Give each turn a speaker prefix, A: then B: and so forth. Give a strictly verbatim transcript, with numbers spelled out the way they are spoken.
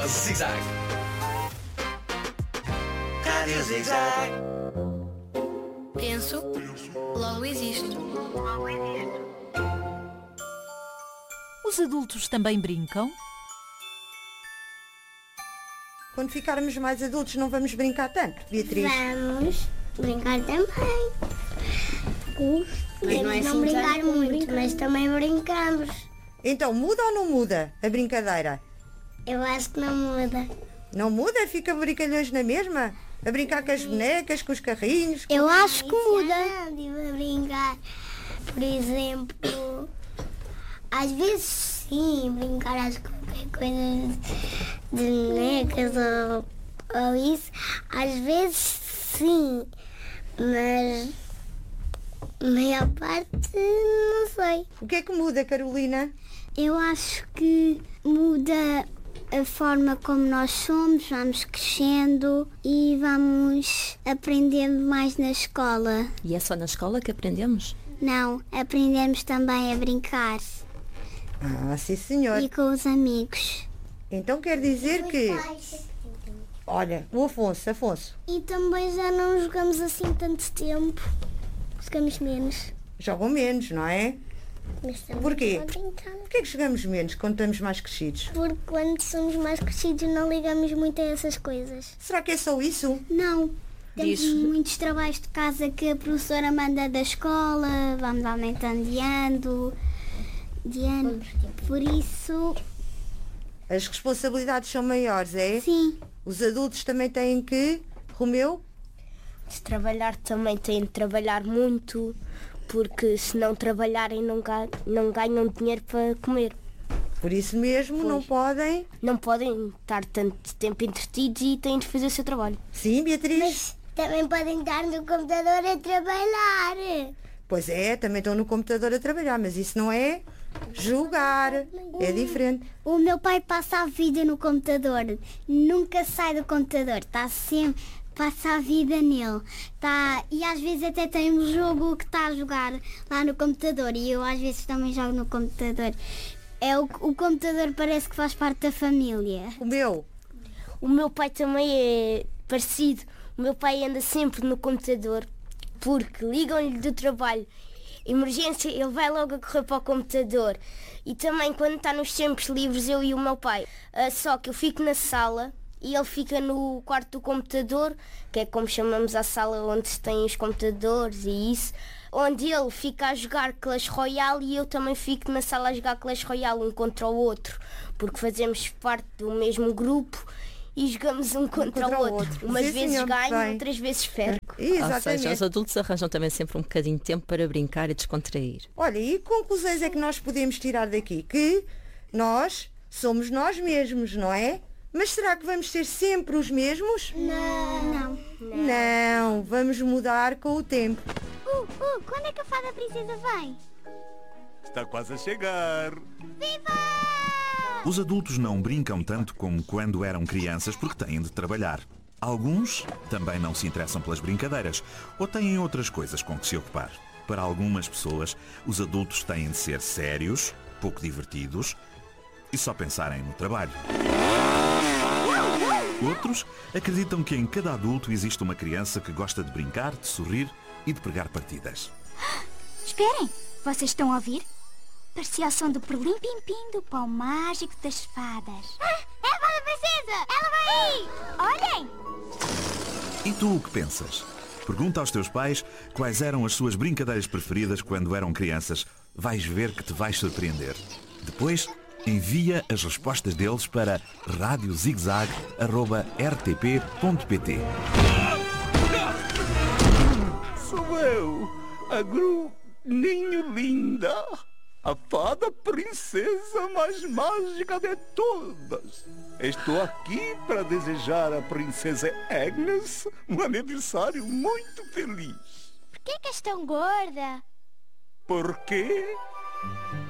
A: Zig-Zag. Rádio Zig-Zag.
B: Penso, logo existo.
C: Os adultos também brincam?
D: Quando ficarmos mais adultos não vamos brincar tanto, Beatriz?
E: Vamos brincar também. Podemos não, é assim não brincar muito, brincar. Mas também brincamos.
D: Então muda ou não muda a brincadeira?
E: Eu acho que não muda.
D: Não muda? Fica brincalhões na mesma? A brincar com as bonecas, com os carrinhos? Com...
E: Eu acho que muda. A brincar, por exemplo, às vezes sim, brincar às qualquer coisa de bonecas ou, ou isso. Às vezes sim, mas a maior parte não sei.
D: O que é que muda, Carolina?
E: Eu acho que muda a forma como nós somos, vamos crescendo e vamos aprendendo mais na escola.
F: E é só na escola que aprendemos?
E: Não, aprendemos também a brincar.
D: Ah, sim senhor.
E: E com os amigos.
D: Então quer dizer que... Olha, o Afonso, Afonso.
E: E também já não jogamos assim tanto tempo. Jogamos menos.
D: Jogam menos, não é? Porquê? Porquê é que jogamos menos quando estamos mais crescidos?
E: Porque quando somos mais crescidos não ligamos muito a essas coisas.
D: Será que é só isso?
E: Não. Temos
F: Diz...
E: muitos trabalhos de casa que a professora manda da escola, vamos aumentando de ano, de ano. Por isso...
D: As responsabilidades são maiores, é?
E: Sim.
D: Os adultos também têm que... Romeu?
G: Se trabalhar também têm de trabalhar muito, porque se não trabalharem não ganham, não ganham dinheiro para comer.
D: Por isso mesmo
G: Pois.
D: não podem...
G: Não podem estar tanto tempo entretidos e têm de fazer o seu trabalho.
D: Sim, Beatriz?
E: Mas também podem estar no computador a trabalhar.
D: Pois é, também estão no computador a trabalhar, mas isso não é jogar, é diferente.
E: O meu pai passa a vida no computador, nunca sai do computador, está sempre, passa a vida nele. Tá, e às vezes até tem um jogo que está a jogar lá no computador e eu às vezes também jogo no computador. É o, o computador parece que faz parte da família.
D: O meu?
G: O meu pai também é parecido. O meu pai anda sempre no computador porque ligam-lhe do trabalho. Emergência, ele vai logo a correr para o computador. E também quando está nos tempos livres, eu e o meu pai. Uh, só que eu fico na sala e ele fica no quarto do computador, que é como chamamos a sala onde se têm os computadores e isso, onde ele fica a jogar Clash Royale e eu também fico na sala a jogar Clash Royale um contra o outro, porque fazemos parte do mesmo grupo e jogamos um contra, contra o outro. outro. Umas
D: Sim,
G: vezes
D: senhor,
G: ganho,
D: bem.
G: outras vezes perco.
D: Exatamente.
F: Ou seja, os adultos arranjam também sempre um bocadinho de tempo para brincar e descontrair.
D: Olha, e que conclusões é que nós podemos tirar daqui? Que nós somos nós mesmos, não é? Mas será que vamos ser sempre os mesmos?
E: Não. Não.
D: Não, vamos mudar com o tempo.
E: Uh, uh, quando é que a fada princesa vem?
H: Está quase a chegar.
E: Viva!
I: Os adultos não brincam tanto como quando eram crianças porque têm de trabalhar. Alguns também não se interessam pelas brincadeiras ou têm outras coisas com que se ocupar. Para algumas pessoas, os adultos têm de ser sérios, pouco divertidos e só pensarem no trabalho. Outros acreditam que em cada adulto existe uma criança que gosta de brincar, de sorrir e de pregar partidas.
J: Esperem, vocês estão a ouvir? Parecia o som do perlim-pim-pim do pão mágico das fadas.
E: Ah, é a fada princesa! Ela vai aí!
J: Olhem!
I: E tu o que pensas? Pergunta aos teus pais quais eram as suas brincadeiras preferidas quando eram crianças. Vais ver que te vais surpreender. Depois, envia as respostas deles para rádio zigzag arroba r t p ponto p t.
H: Sou eu, a Gruninho Linda, a fada princesa mais mágica de todas. Estou aqui para desejar à princesa Agnes um aniversário muito feliz.
J: Por que é que és tão gorda?
H: Por quê?